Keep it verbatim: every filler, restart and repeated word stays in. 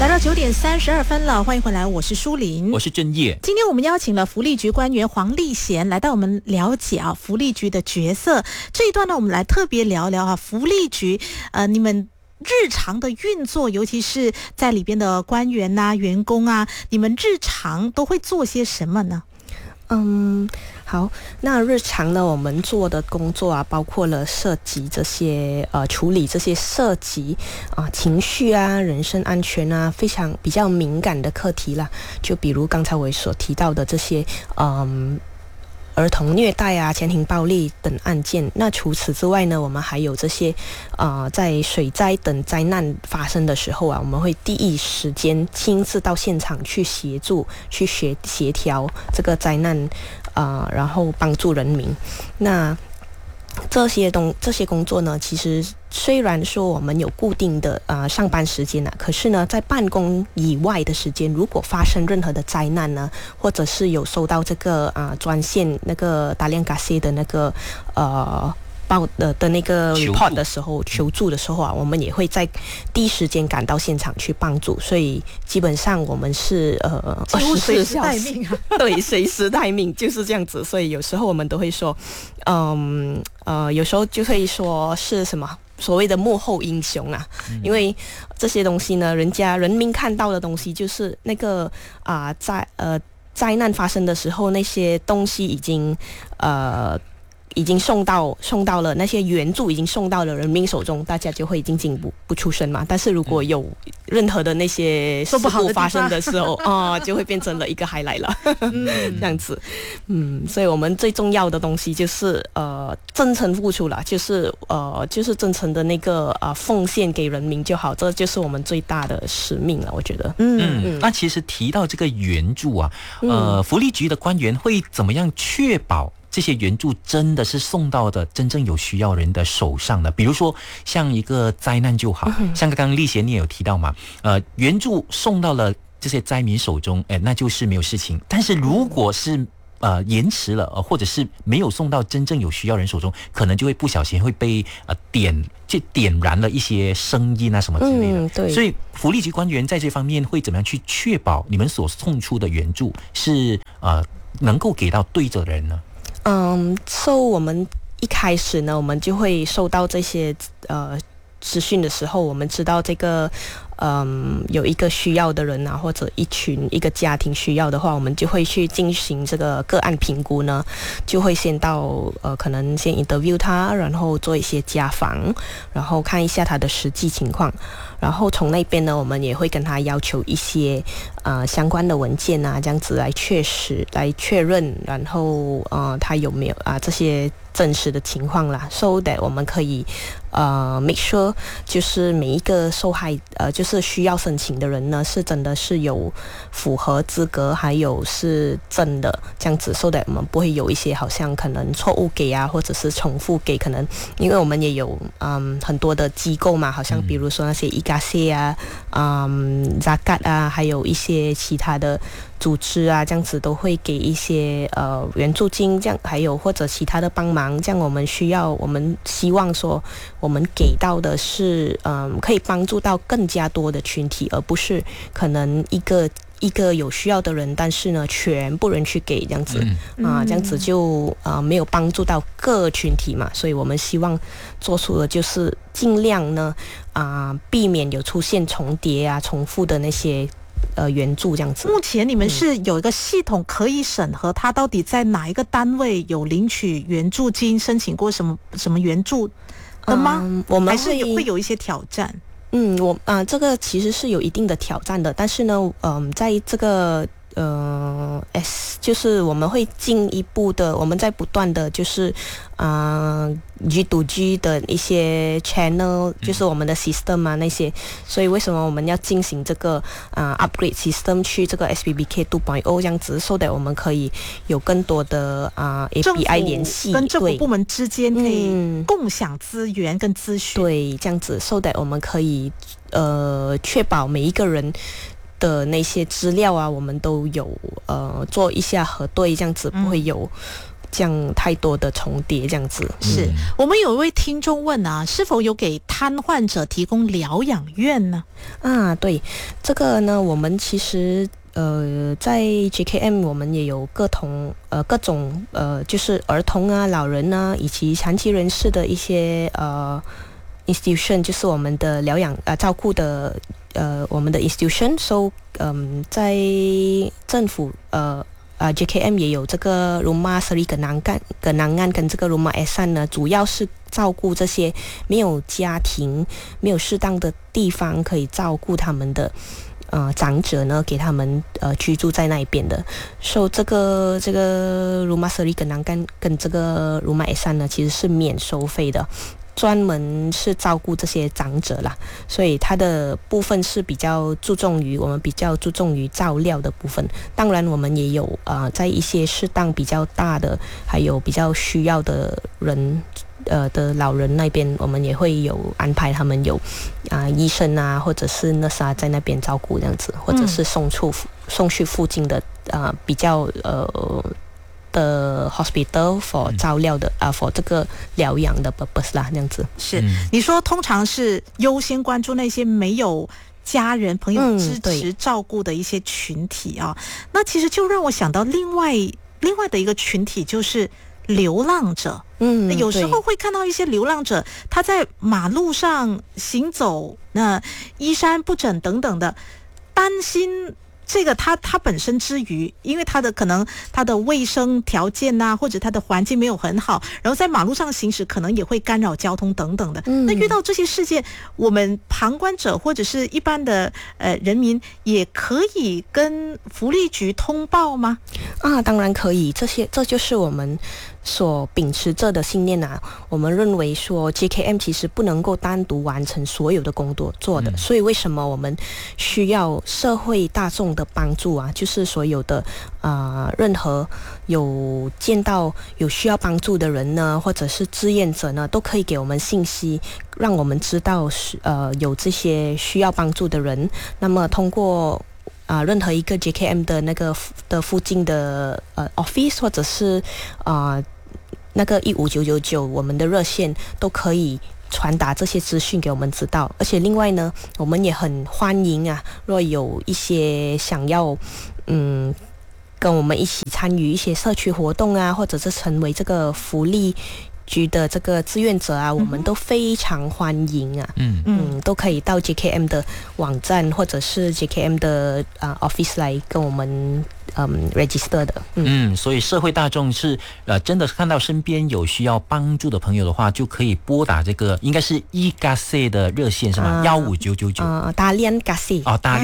来到九点三十二分了，欢迎回来，我是舒玲， 我是郑业。 今天我们邀请了福利局官员黄丽贤来到我们了解啊福利局的角色。这一段呢，我们来特别聊聊啊福利局呃你们日常的运作，尤其是在里边的官员啊、员工啊，你们日常都会做些什么呢？ 嗯，好，那日常呢，我们做的工作啊，包括了涉及这些呃处理这些涉及啊、呃、情绪啊、人身安全啊，非常比较敏感的课题啦。就比如刚才我所提到的这些嗯。儿童虐待啊、家庭暴力等案件。那除此之外呢，我们还有这些呃，在水灾等灾难发生的时候啊，我们会第一时间亲自到现场去协助、去协协调这个灾难啊、呃，然后帮助人民。那这些东这些工作呢，其实虽然说我们有固定的呃上班时间啊，可是呢，在办公以外的时间，如果发生任何的灾难呢，或者是有收到这个啊、呃、专线那个打量卡西的那个呃。报的的那个 report 的时候，求助的时候啊，我们也会在第一时间赶到现场去帮助，所以基本上我们是呃几乎随时待命啊， 对，随时待命就是这样子。所以有时候我们都会说，嗯呃，有时候就会说是什么所谓的幕后英雄啊，嗯、因为这些东西呢，人家人民看到的东西就是那个啊、呃，在呃灾难发生的时候，那些东西已经呃。已经送到送到了那些援助已经送到了人民手中，大家就会已经进不不出声嘛。但是如果有任何的那些事故发生的时候啊、呃，就会变成了一个 highlight 了，嗯、这样子。嗯，所以我们最重要的东西就是呃真诚付出了，就是呃就是真诚的那个呃奉献给人民就好，这就是我们最大的使命了，我觉得。 嗯嗯。那其实提到这个援助啊，呃，福利局的官员会怎么样确保这些援助真的是送到的真正有需要人的手上的？比如说像一个灾难就好，嗯、像刚刚丽贤你也有提到嘛，呃，援助送到了这些灾民手中，哎，那就是没有事情。但是如果是呃延迟了，呃，或者是没有送到真正有需要人手中，可能就会不小心会被呃点就点燃了一些声音啊什么之类的。 嗯、对。 所以福利局官员在这方面会怎么样去确保你们所送出的援助是呃能够给到对的人呢？ 嗯，so 我们一开始呢，我们就会收到这些呃资讯的时候，我们知道这个嗯有一个需要的人啊，或者一群一个家庭需要的话，我们就会去进行这个个案评估呢，就会先到呃可能先 interview 他，然后做一些家访，然后看一下他的实际情况。然后从那边呢，我们也会跟他要求一些呃相关的文件啊，这样子来确实来确认，然后呃他有没有啊、呃、这些真实的情况啦 ，so that 我们可以呃 make sure 就是每一个受害呃就是需要申请的人呢，是真的是有符合资格，还有是真的这样子 ，so that 我们不会有一些好像可能错误给啊，或者是重复给，可能因为我们也有嗯很多的机构嘛，好像比如说那些 I G A C 啊、嗯 Zakat 啊，还有一些其他的组织啊，这样子都会给一些呃援助金，这样还有或者其他的帮忙，这样我们需要，我们希望说我们给到的是嗯可以帮助到更加多的群体，而不是可能一个一个有需要的人，但是呢全部人去给这样子、嗯、啊，这样子就呃没有帮助到各群体嘛，所以我们希望做出的就是尽量呢啊避免有出现重叠啊重复的那些呃援助这样子。 目前你们是有一个系统可以审核他到底在哪一个单位有领取援助金，申请过什么什么援助的吗？嗯、我们还是有会有一些挑战。 嗯，我啊、呃，这个其实是有一定的挑战的，但是呢，嗯、呃，在这个呃 S 就是我们会进一步的，我们在不断的就是呃 G to G 的一些 channel， 就是我们的 system 啊那些，所以为什么我们要进行这个啊、呃、upgrade system 去这个 S B B K 二点零 这样子 ，so that 我们可以有更多的啊、呃、A P I 联系， 跟政府部门之间可以共享资源跟资讯， 对，这样子 so that 我们可以呃确保每一个人的那些资料啊，我们都有呃做一下核对，这样子不会有这样太多的重叠这样子。 是、嗯、我们有一位听众问啊，是否有给瘫患者提供疗养院呢？ 啊，对，这个呢，我们其实呃在 J K M 我们也有各同呃各种呃就是儿童啊、老人啊以及残疾人士的一些呃 institution， 就是我们的疗养呃照顾的呃我们的 institution， so 嗯、呃、在政府呃。啊、呃、，J K M 也有这个 Rumah Seri Kenangan Kenangan 跟这个 Rumah Ehsan 呢，主要是照顾这些没有家庭、没有适当的地方可以照顾他们的呃长者呢，给他们呃居住在那边的。所以、so, 这个这个 Rumah Seri Kenangan 跟这个 Rumah Ehsan 呢，其实是免收费的。专门是照顾这些长者啦，所以它的部分是比较注重于我们比较注重于照料的部分。当然，我们也有呃在一些适当比较大的，还有比较需要的人呃的老人那边，我们也会有安排他们有啊、呃、医生啊，或者是 nurse 啊在那边照顾这样子，或者是送出、嗯、送去附近的啊、呃、比较呃。的 hospital for 照料的啊、嗯 uh, for 这个疗养的 purpose 啦，这样子。 是、嗯、你说通常是优先关注那些没有家人朋友支持照顾的一些群体啊、嗯，那其实就让我想到另外另外的一个群体，就是流浪者。嗯，有时候会看到一些流浪者他在马路上行走，那衣衫不整等等的，担心这个他他本身之余，因为他的可能他的卫生条件啊，或者他的环境没有很好，然后在马路上行驶可能也会干扰交通等等的。嗯、那遇到这些事件，我们旁观者或者是一般的呃人民也可以跟福利局通报吗？ 啊，当然可以，这些这就是我们所秉持着的信念啊。我们认为说 J K M 其实不能够单独完成所有的工作做的、嗯、所以为什么我们需要社会大众的帮助啊，就是所有的啊、呃、任何有见到有需要帮助的人呢，或者是志愿者呢，都可以给我们信息，让我们知道是呃有这些需要帮助的人。那么通过啊、呃，任何一个 J K M 的那个的附近的呃 office 或者是啊、呃、那个一五九九九我们的热线都可以传达这些资讯给我们知道。而且另外呢，我们也很欢迎啊，若有一些想要嗯跟我们一起参与一些社区活动啊，或者是成为这个福利局的这个志愿者啊，我们都非常欢迎啊。嗯嗯，都可以到 J K M 的网站或者是 J K M 的啊、呃、office 来跟我们嗯 register 的。 嗯, 嗯，所以社会大众是呃真的看到身边有需要帮助的朋友的话，就可以拨打这个应该是 E G A S E 的热线是吗？幺五九九九。 啊，大连 G A S E。 哦，大连。